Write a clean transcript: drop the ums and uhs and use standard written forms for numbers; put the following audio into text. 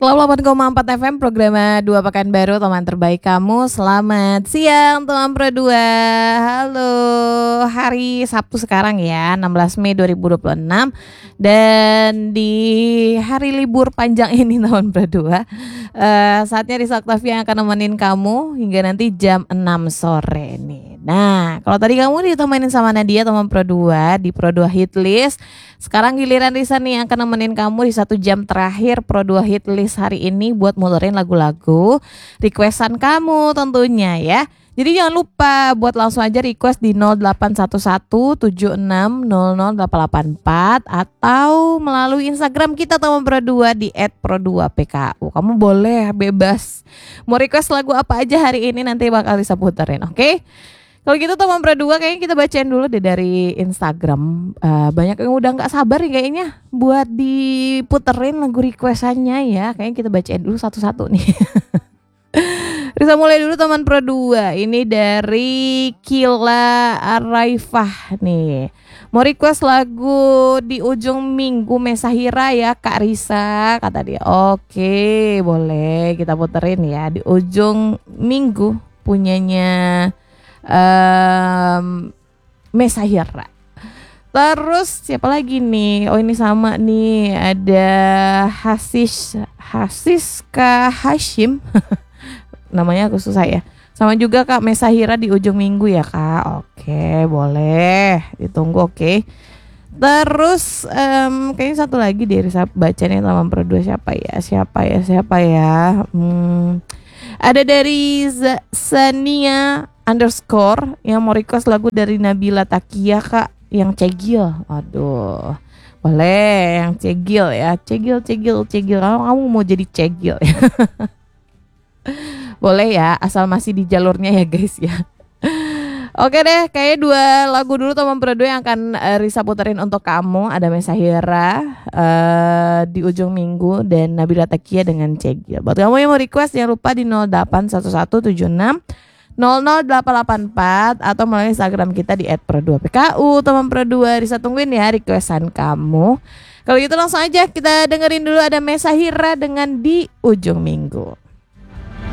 108,4 FM program 2 Pekanbaru, teman terbaik kamu. Selamat siang teman Pro 2. Halo, hari Sabtu sekarang ya, 16 Mei 2026. Dan di hari libur panjang ini teman Pro 2, saatnya Risa Octavia akan nemenin kamu hingga nanti jam 6 sore nih. Nah, kalau tadi kamu ditemenin sama Nadia teman Pro 2 di Pro 2 Hit List, sekarang giliran Risa nih yang akan nemenin kamu di 1 jam terakhir Pro 2 Hit List hari ini buat muterin lagu-lagu requestan kamu tentunya ya. Jadi jangan lupa buat langsung aja request di 081176000884 atau melalui Instagram kita teman Pro 2 di @pro2pku. Kamu boleh bebas mau request lagu apa aja hari ini, nanti bakal Risa puterin, oke? Kalau gitu teman Pro 2 kayaknya kita bacain dulu deh dari Instagram. Banyak yang udah gak sabar nih kayaknya buat diputerin lagu requestannya ya. Kayaknya kita bacain dulu satu-satu nih. Risa mulai dulu teman Pro 2. Ini dari Kila Araifah nih. Mau request lagu Di Ujung Minggu Mesahira ya Kak Risa, kata dia. Oke, boleh kita puterin ya Di Ujung Minggu punyanya Mesahira. Terus siapa lagi nih? Oh ini sama nih, ada Hasiska Hashim. Namanya aku susah ya. Sama juga Kak Mesahira Di Ujung Minggu ya Kak. Oke, boleh ditunggu. Oke. Terus kayaknya satu lagi deh Risa bacanya teman Pro 2. Siapa ya? Ada dari Sania _ yang mau request lagu dari Nabila Takia Kak, yang Cegil. Aduh, boleh yang Cegil ya. Cegil. Kamu mau jadi Cegil ya? Boleh ya, asal masih di jalurnya ya guys ya. Oke deh, kayaknya 2 lagu dulu teman Pro 2 yang akan Risa puterin untuk kamu. Ada Mesahira, Di Ujung Minggu, dan Nabila Takia dengan Cegil. Buat kamu yang mau request jangan lupa di 081176000884 atau melalui Instagram kita di @pro2pku. Teman Pro 2, Risa tungguin ya requestan kamu. Kalau gitu langsung aja kita dengerin dulu ada Mesahira dengan Di Ujung Minggu.